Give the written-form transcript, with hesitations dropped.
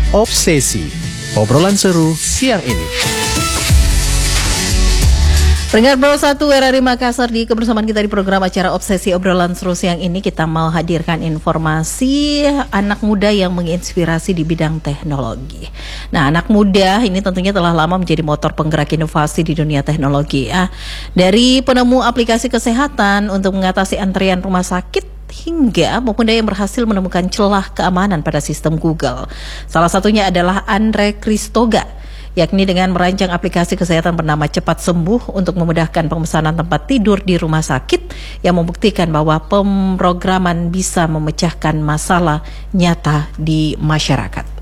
Obsesi, obrolan seru siang ini. Pendengar Pro 1 RRI Makassar, di kebersamaan kita di program acara Obsesi Obrolan Seru siang ini kita mau hadirkan informasi anak muda yang menginspirasi di bidang teknologi. Nah, anak muda ini tentunya telah lama menjadi motor penggerak inovasi di dunia teknologi ya. Dari penemu aplikasi kesehatan untuk mengatasi antrian rumah sakit hingga pemuda yang berhasil menemukan celah keamanan pada sistem Google. Salah satunya adalah Andre Kristoga, yakni dengan merancang aplikasi kesehatan bernama Cepat Sembuh untuk memudahkan pemesanan tempat tidur di rumah sakit yang membuktikan bahwa pemrograman bisa memecahkan masalah nyata di masyarakat.